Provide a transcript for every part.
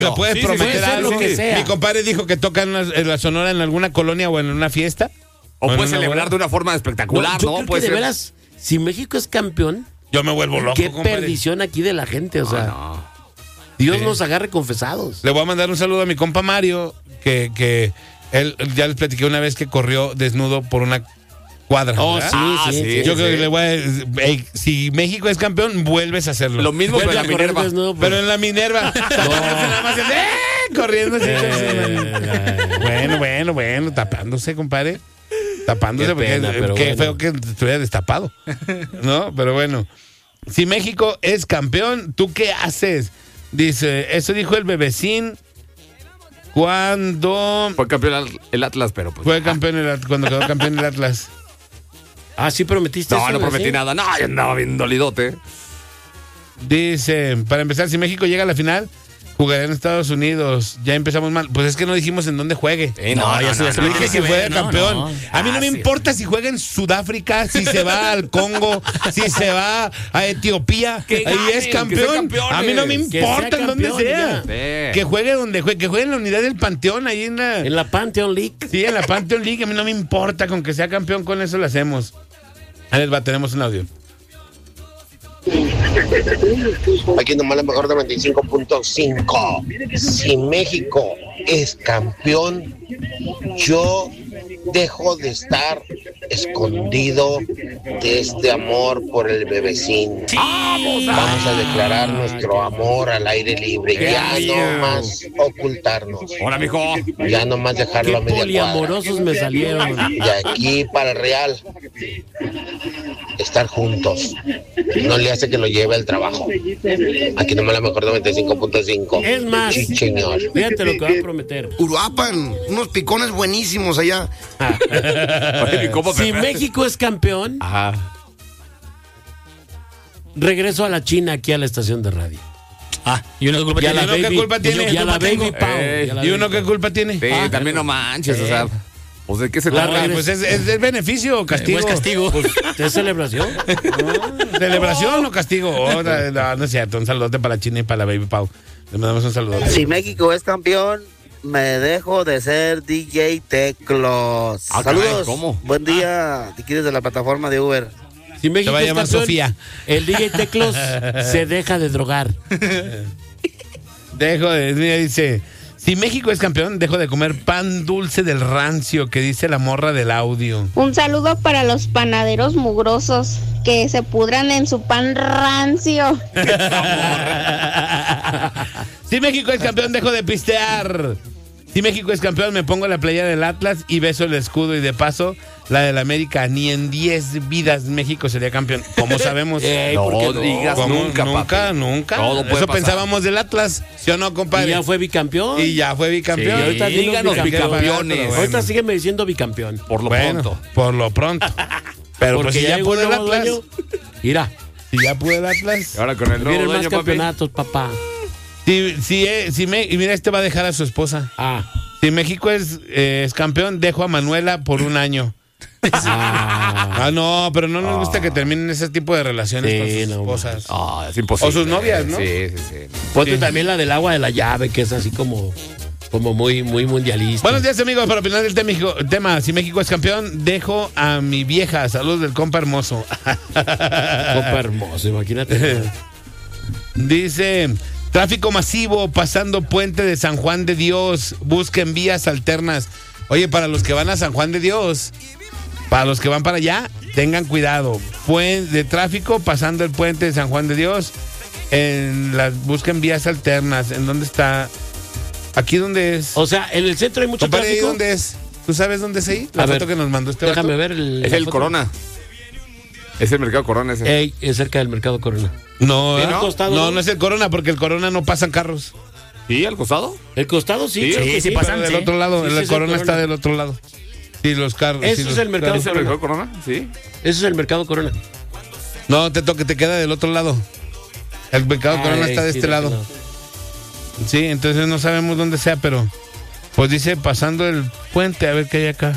¿Me puedes Sí, prometer puede ser algo? lo que sea. Mi compadre dijo que toca en la Sonora en alguna colonia o en una fiesta. O en puedes una celebrar boda. de una forma espectacular, yo ¿no? creo Puede que de ser. veras, si México es campeón, Yo me vuelvo loco, qué compadre. perdición aquí de la gente, o sea, No. Dios Sí. nos agarre confesados. Le voy a mandar un saludo a mi compa Mario, que él ya les platiqué una vez que corrió desnudo por una cuadra. Oh, ¿verdad? sí. Yo creo que le voy a... Ey, si México es campeón, vuelves a hacerlo. Lo mismo Vuelve que a la correr Minerva. desnudo, Pero en la Minerva. Nada más es, corriendo así. Bueno, tapándose, compadre. Tapándose Qué porque pena, pero qué bueno. feo que estuviera destapado. ¿No? Pero bueno. Si México es campeón, ¿tú qué haces? Dice, eso dijo el bebecín cuando Fue campeón el Atlas, pero pues. fue campeón cuando quedó campeón el Atlas. Ah, sí prometiste eso. No prometí ¿sí? nada. No, yo andaba bien dolidote. Dice, para empezar, si México llega a la final, jugará en Estados Unidos. Ya empezamos mal. Pues es que no dijimos en dónde juegue. ya se Le dije si juega campeón. no. A mí no me sí. importa si juega en Sudáfrica, si se va al Congo, si se va a Etiopía. Que Ahí ganen, es que campeón. sean campeones. A mí no me Que importa sea en donde campeón, sea. ya. Sí. Que juegue donde juegue, que juegue en la unidad del Panteón, ahí en la... En la Pantheon League. Sí, en la Pantheon League. A mí no me importa, con que sea campeón, con eso lo hacemos. Ahí les va, tenemos un audio. Aquí nomás la mejor de 95.5. Si México es campeón, yo dejo de estar escondido de este amor por el bebecín. Vamos a declarar nuestro amor al aire libre. Ya no más ocultarnos. Hola, mijo. Ya no más dejarlo Qué a media cuadra. poliamorosos me salieron. De aquí para el Real, estar juntos. No le hace que lo lleve al trabajo. Aquí nomás la mejor 95.5. Es más, Sí, señor. fíjate lo que va a prometer. Uruapan, unos picones buenísimos allá. Oye, ¿cómo Si prefieres? México es campeón, Ajá. regreso a la China aquí a la estación de radio. ¿Y uno qué culpa Y a tiene? la ¿Y uno qué baby, culpa tiene? y a la ¿Culpa tengo? baby Pau. Ey, y a la ¿Y baby uno qué Pau. culpa tiene? Sí, también no manches, o sea. Pues de qué se La trata. Ah, pues es beneficio o castigo. Es castigo. ¿Es celebración? ¿Celebración o castigo? Oh, no es cierto. Un saludote para la China y para la Baby Pau. Le mandamos un saludo. Si México es campeón, me dejo de ser DJ Teclos. Ah, caray, Saludos. ¿cómo? Buen día, te quieres de la plataforma de Uber. Si México va a es llamar campeón, Sofía. el DJ Teclos se deja de drogar. Mira, dice, si México es campeón, dejo de comer pan dulce del rancio que dice la morra del audio. Un saludo para los panaderos mugrosos que se pudran en su pan rancio. Si México es campeón, dejo de pistear. Si México es campeón, me pongo la playera del Atlas y beso el escudo y de paso la del América. Ni en 10 vidas México sería campeón. ¿Cómo sabemos? No digas ¿Cómo? nunca, papi. Nunca. Todo puede Eso pasar. pensábamos del Atlas, ¿sí o no, compadre? Y ya fue bicampeón. Y ya fue bicampeón. Y ahorita dinos díganos bicampeones. Bueno. Ahorita sígueme diciendo bicampeón. Por lo Bueno, pronto. por lo pronto. Pero pues Porque si ya llegó pudo el nuevo Atlas. dueño. Mira, Si ya pudo el Atlas. Ahora con el nuevo vienen más dueño, papi. campeonatos, papá. Y mira, este va a dejar a su esposa. Ah. Si México es campeón, dejo a Manuela por un año. No, pero no nos gusta que terminen ese tipo de relaciones Sí, con sus no, esposas. Ah, es imposible. O sus novias, ¿no? Sí. Ponte Sí. también la del agua de la llave, que es así como muy mundialista. Buenos días, amigos. Para opinar del tema, si México es campeón, dejo a mi vieja. Saludos del compa hermoso. Copa hermoso, imagínate. Dice, tráfico masivo pasando puente de San Juan de Dios. Busquen vías alternas. Oye, para los que van a San Juan de Dios, para los que van para allá, tengan cuidado. De tráfico pasando el puente de San Juan de Dios. Busquen vías alternas. ¿En dónde está? ¿Aquí dónde es? O sea, en el centro hay mucho Compadre, ¿ahí tráfico. dónde es? ¿Tú sabes dónde es ahí? La A foto ver, que nos mandó este Déjame vato. ver. Es el Corona. Es el mercado Corona ese. Ey, es cerca del mercado Corona. No, ¿Al costado? no es el Corona, porque el Corona no pasan carros. ¿Sí? ¿Al costado? El costado sí. Sí, creo que sí pasan. Pero del otro lado, Sí, el sí, es el Corona está Corona. del otro lado. Sí, los carros. Eso sí, es los el mercado ¿Es el Corona. mercado Corona? Sí. Ese es el mercado Corona. No, te queda del otro lado. El mercado Corona está de sí, este lado. Sí, entonces no sabemos dónde sea, pero pues dice pasando el puente, a ver qué hay acá.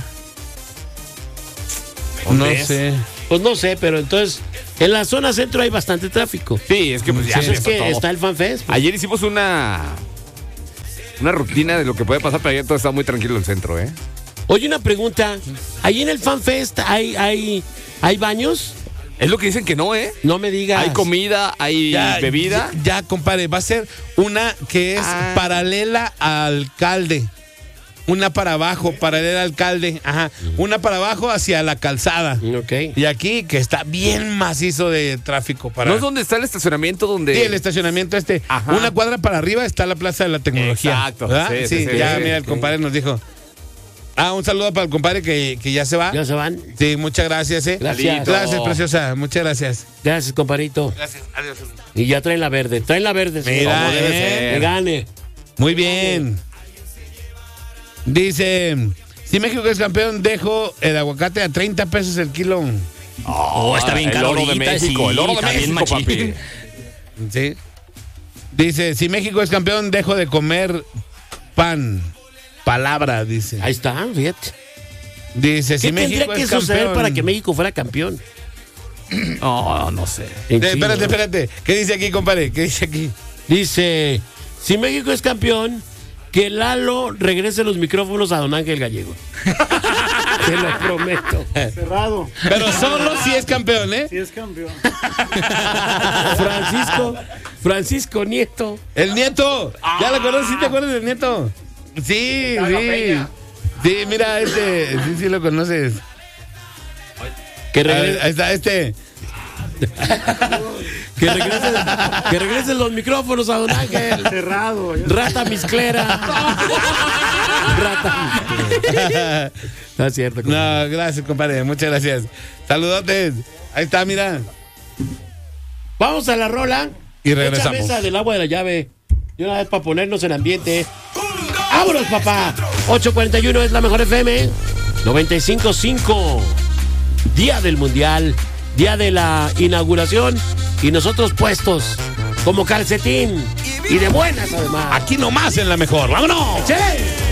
No ¿Dónde es? sé. Pues no sé, pero entonces en la zona centro hay bastante tráfico. Sí, es que pues ya Pues es empezó que todo. está el FanFest. pues. Ayer hicimos una una rutina de lo que puede pasar, pero ayer todo está muy tranquilo el centro, ¿eh? Oye, una pregunta. ¿Ahí en el FanFest hay baños? Es lo que dicen que no, ¿eh? No me digas. Hay comida, hay bebida. Ya, compadre, va a ser una que es paralela al alcalde. Una para abajo, paralela al alcalde. Ajá. Una para abajo hacia la calzada. Ok. Y aquí, que está bien macizo de tráfico para. ¿No es donde está el estacionamiento donde? Sí, el estacionamiento Ajá. Una cuadra para arriba está la Plaza de la Tecnología. Exacto. ¿Verdad? Sí, ya, sí. mira, el compadre nos dijo. Un saludo para el compadre que ya se va. ¿Ya se van? Sí, muchas gracias, Gracias. Gracias, preciosa. Muchas gracias. Gracias, compadrito. Gracias. Adiós. Y ya traen la verde. Traen la verde, señor. Mira, Como debe ser. Que gane. Muy bien. Dice, si México es campeón, dejo el aguacate a 30 pesos el kilo. Está bien el caro oro de ahorita, México, sí, el oro de está bien México, machín. papi. Sí. Dice, si México es campeón, dejo de comer pan. Palabra, dice. Ahí está, fíjate. Dice, si ¿Qué México tendría que es suceder campeón. para que México fuera campeón? No sé. Espérate. ¿Qué dice aquí, compadre? ¿Qué dice aquí? Dice, si México es campeón, que Lalo regrese los micrófonos a Don Ángel Gallego. Te lo prometo. Cerrado. Pero solo si es campeón, ¿eh? Sí es campeón. Francisco Nieto. El nieto. ¿Ya lo conoces? ¿Sí te acuerdas del nieto? Sí. Sí, mira, sí lo conoces. Que regrese, Ahí está, que regresen los micrófonos a Don Ángel. Cerrado. Rata misclera. Rata misclera. No es cierto. No, gracias, compadre. Muchas gracias. Saludotes. Ahí está, mira. Vamos a la rola. Y regresamos. Echa mesa del agua de la llave. Y una vez para ponernos en ambiente. ¡Vámonos, papá! 8:41 es la mejor FM. 95.5. Día del Mundial. Día de la inauguración. Y nosotros puestos como calcetín. Y de buenas, además. Aquí nomás en la mejor. ¡Vámonos! ¡Sí!